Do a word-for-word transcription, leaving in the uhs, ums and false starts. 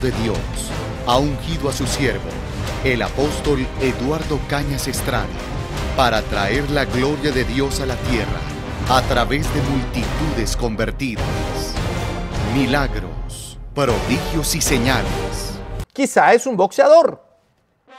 de Dios ha ungido a su siervo, el apóstol Eduardo Cañas Estrada, para traer la gloria de Dios a la tierra a través de multitudes convertidas. Milagros, prodigios y señales. Quizá es un boxeador,